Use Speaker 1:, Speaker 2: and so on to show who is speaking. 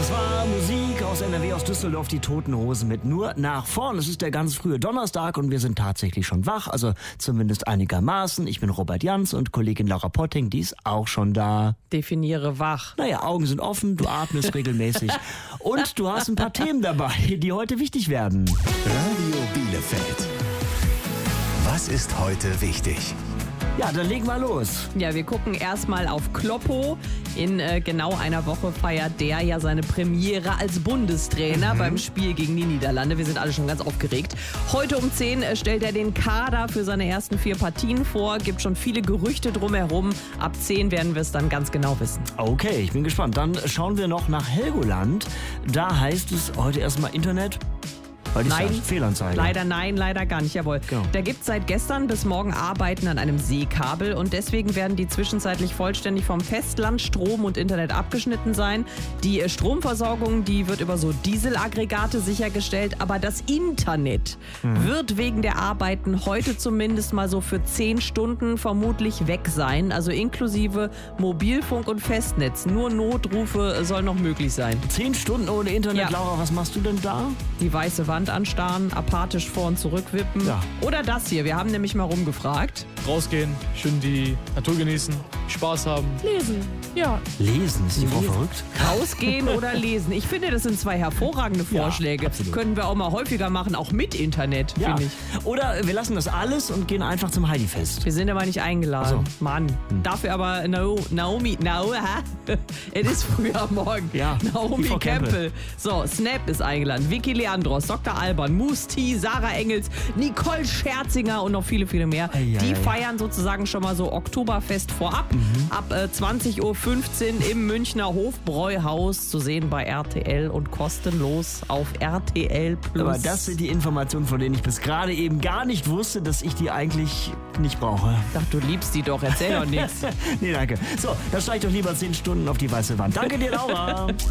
Speaker 1: Das war Musik aus NRW, aus Düsseldorf, die Toten Hosen mit Nur nach vorn. Es ist der ganz frühe Donnerstag und wir sind tatsächlich schon wach, also zumindest einigermaßen. Ich bin Robert Jans und Kollegin Laura Potting, die ist auch schon da.
Speaker 2: Definiere wach.
Speaker 1: Naja, Augen sind offen, du atmest regelmäßig und du hast ein paar Themen dabei, die heute wichtig werden.
Speaker 3: Radio Bielefeld. Was ist heute wichtig?
Speaker 1: Ja, dann legen wir los.
Speaker 2: Ja, wir gucken erstmal auf Kloppo. In genau einer Woche feiert der ja seine Premiere als Bundestrainer beim Spiel gegen die Niederlande. Wir sind alle schon ganz aufgeregt. Heute um 10 stellt er den Kader für seine ersten 4 Partien vor. Gibt schon viele Gerüchte drumherum. Ab 10 werden wir es dann ganz genau wissen.
Speaker 1: Okay, ich bin gespannt. Dann schauen wir noch nach Helgoland. Da heißt es heute erstmal Internet.
Speaker 2: Nein,
Speaker 1: Fehlanzeige.
Speaker 2: Leider gar nicht, jawohl.
Speaker 1: Genau.
Speaker 2: Da gibt es seit gestern bis morgen Arbeiten an einem Seekabel und deswegen werden die zwischenzeitlich vollständig vom Festland Strom und Internet abgeschnitten sein. Die Stromversorgung, die wird über so Dieselaggregate sichergestellt, aber das Internet wird wegen der Arbeiten heute zumindest mal so für 10 Stunden vermutlich weg sein, also inklusive Mobilfunk und Festnetz. Nur Notrufe sollen noch möglich sein.
Speaker 1: 10 Stunden ohne Internet,
Speaker 2: Ja.
Speaker 1: Laura, was machst du denn da?
Speaker 2: Die weiße Wand anstarren, apathisch vor- und zurückwippen.
Speaker 1: Ja.
Speaker 2: Oder das hier, wir haben nämlich mal rumgefragt.
Speaker 4: Rausgehen, schön die Natur genießen, Spaß haben.
Speaker 2: Lesen. Ja.
Speaker 1: Lesen, ist die Frau verrückt?
Speaker 2: Rausgehen oder lesen. Ich finde, das sind 2 hervorragende Vorschläge.
Speaker 1: absolut.
Speaker 2: Können wir auch mal häufiger machen, auch mit Internet,
Speaker 1: Ja.
Speaker 2: finde ich.
Speaker 1: Oder wir lassen das alles und gehen einfach zum Heidi-Fest.
Speaker 2: Wir sind aber nicht eingeladen.
Speaker 1: Ach so.
Speaker 2: Mann. Dafür aber Naomi, es ist früh am Morgen.
Speaker 1: Ja, die
Speaker 2: Naomi
Speaker 1: Frau Campbell.
Speaker 2: Campbell. So, Snap ist eingeladen. Vicky Leandros, Dr. Alban, Moose T, Sarah Engels, Nicole Scherzinger und noch viele, viele mehr. Die feiern sozusagen schon mal so Oktoberfest vorab. Ab 20.15 Uhr im Münchner Hofbräuhaus zu sehen bei RTL und kostenlos auf RTL+.
Speaker 1: Aber das sind die Informationen, von denen ich bis gerade eben gar nicht wusste, dass ich die eigentlich nicht brauche.
Speaker 2: Ach, du liebst die doch, erzähl doch nichts.
Speaker 1: Nee, danke. So, dann steig doch lieber 10 Stunden auf die weiße Wand. Danke dir, Laura.